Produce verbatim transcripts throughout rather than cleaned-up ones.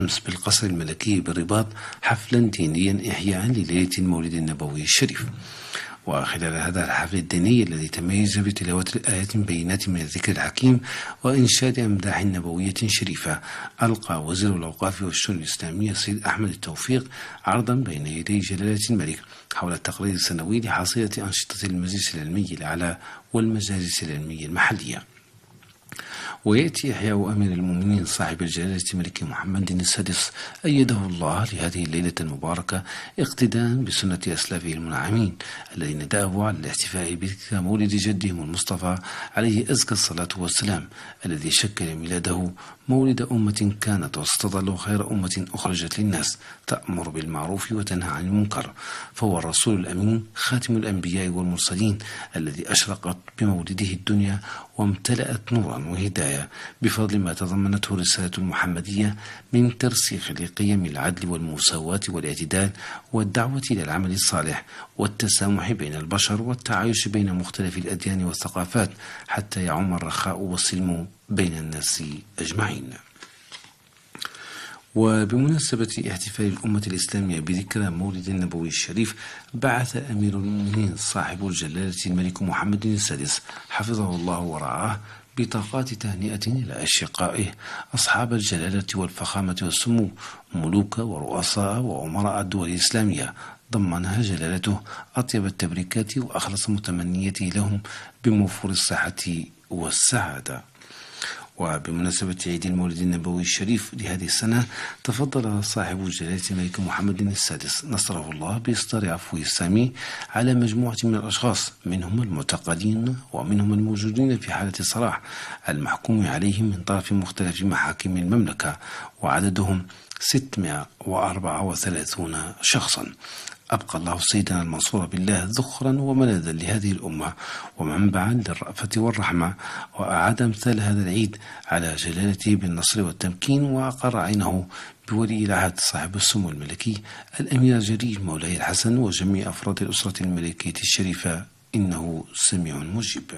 أمس بالقصر الملكي بالرباط حفلا دينيا إحياء لليلة المولد النبوي الشريف. وخلال هذا الحفل الديني الذي تميز بتلاوة الآيات بينات من الذكر الحكيم وإنشاد أمداح نبوية شريفة، ألقى وزير الأوقاف والشؤون الإسلامية السيد أحمد التوفيق عرضا بين يدي جلالة الملك حول التقرير السنوي لحصيلة أنشطة المجلس العلمي الأعلى والمجالس العلمية المحلية. ويأتي إحياء أمير المؤمنين صاحب الجلالة الملك محمد السادس أيده الله لهذه الليلة المباركة اقتداء بسنة أسلافه المنعمين الذين دأبوا على الاحتفاء بذكرى مولد جدهم المصطفى عليه أزكى الصلاة والسلام، الذي شكل ميلاده مولد أمة كانت وستظل خير أمة أخرجت للناس تأمر بالمعروف وتنهى عن المنكر، فهو الرسول الأمين خاتم الأنبياء والمرسلين الذي أشرقت بمولده الدنيا وامتلأت نورا وهداية بفضل ما تضمنته الرسالة المحمدية من ترسيخ لقيم العدل والمساواة والاعتدال والدعوة إلى العمل الصالح والتسامح بين البشر والتعايش بين مختلف الأديان والثقافات حتى يعم الرخاء والسلم بين الناس أجمعين. وبمناسبة احتفال الأمة الإسلامية بذكرى مولد النبوي الشريف، بعث أمير المؤمنين صاحب الجلالة الملك محمد السادس حفظه الله ورعاه بطاقات تهنئة إلى أشقائه أصحاب الجلالة والفخامة والسمو، ملوك ورؤساء وأمراء الدول الإسلامية، ضمنها جلالته أطيب التبريكات وأخلص متمنيته لهم بموفور الصحة والسعادة. وبمناسبة عيد المولد النبوي الشريف لهذه السنة، تفضل صاحب الجلالة الملك محمد السادس نصره الله بإصدار عفوه السامي على مجموعة من الأشخاص، منهم المعتقلين ومنهم الموجودين في حالة السراح المحكوم عليهم من طرف مختلف محاكم المملكة، وعددهم ستمائة وأربعة وثلاثين شخصا. أبقى الله سيدنا المنصور بالله ذخرا وملاذا لهذه الأمة ومنبعا للرأفة والرحمة، وأعاد مثال هذا العيد على جلالته بالنصر والتمكين، وأقر عينه بولي العهد صاحب السمو الملكي الأمير الجليل مولاي الحسن وجميع أفراد الأسرة الملكية الشريفة، إنه سميع مجيب.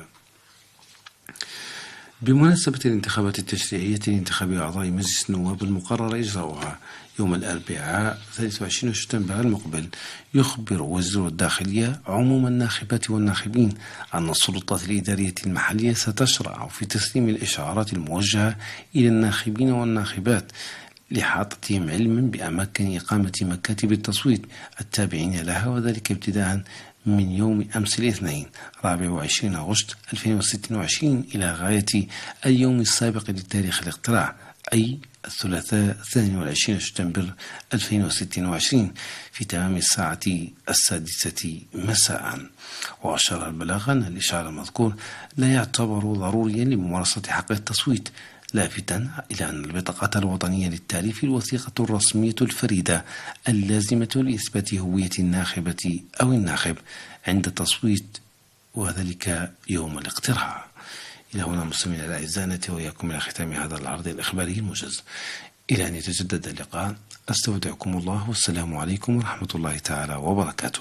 بمناسبة الانتخابات التشريعية لانتخاب أعضاء مجلس النواب المقرر إجراؤها يوم الأربعاء ثلاثة وعشرين شتنبر المقبل، يخبر وزير الداخلية عموم الناخبات والناخبين أن السلطات الإدارية المحلية ستشرع في تسليم الإشعارات الموجهة إلى الناخبين والناخبات لإحاطتهم علما بأماكن إقامة مكاتب التصويت التابعين لها، وذلك ابتداء من يوم أمس الاثنين رابع وعشرين أغسطس ألفين وستة وعشرين إلى غاية اليوم السابق لتاريخ الاقتراع، أي الثلاثاء الثاني والعشرين شتنبر ألفين وستة وعشرين في تمام الساعة السادسة مساء. وأشار البلاغ أن الإشعار المذكور لا يعتبر ضروريا لممارسة حق التصويت، لافتا إلى أن البطاقة الوطنية للتعريف الوثيقة الرسمية الفريدة اللازمة لإثبات هوية الناخبة أو الناخب عند التصويت، وذلك يوم الاقتراع. إلى هنا مستمعينا الأعزاء نأتي وإياكم إلى ختام هذا العرض الإخباري الموجز، إلى أن يتجدد اللقاء أستودعكم الله، والسلام عليكم ورحمة الله تعالى وبركاته.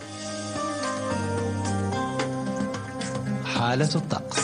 حالة الطقس.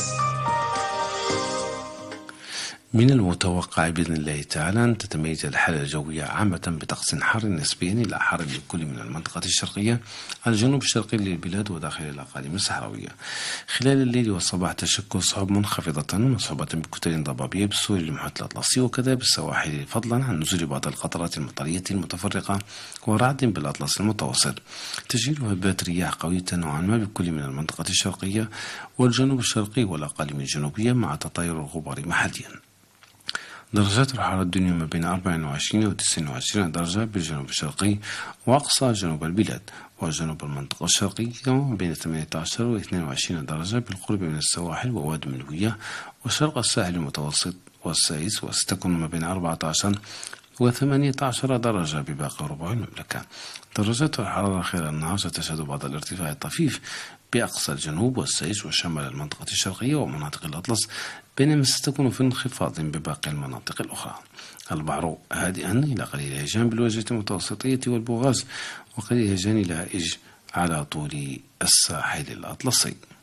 من المتوقع بإذن الله تعالى أن تتميز الحالة الجوية عامة بطقس حار نسبيا إلى حار لكل من المنطقة الشرقية، الجنوب الشرقي للبلاد وداخل الأقاليم الصحراوية. خلال الليل والصباح تشكل سحب منخفضة مصحوبة بكتل ضبابية بالسور المحيط الأطلسي وكذا بالسواحل، فضلا عن نزول بعض القطرات المطرية المتفرقة ورعد بالأطلس المتوسط. تجري هبات رياح قوية نوعا ما بكل من المنطقة الشرقية والجنوب الشرقي والأقاليم الجنوبية مع تطاير الغبار محليا. درجات الحرارة الدنيا ما بين أربعة وعشرين و تسعة وعشرين درجة بالجنوب الشرقي وأقصى جنوب البلاد، وجنوب المنطقة الشرقية ما بين ثمانية عشر و اثنين وعشرين درجة بالقرب من السواحل وواد ملوية، وشرق الساحل المتوسط والسايس، وستكون ما بين أربعة عشر و ثمانية عشر درجة بباقي ربوع المملكة. درجات الحرارة خلال النهار ستشهد بعض الارتفاع الطفيف بأقصى الجنوب والسايس وشمال المنطقة الشرقية ومناطق الأطلس، بينما ستكون في انخفاض بباقي المناطق الأخرى. البحر هادئا إلى قليل هيجان بالوجهة المتوسطية والبوغاز، وقليل هيجان إلى هائج على طول الساحل الأطلسي.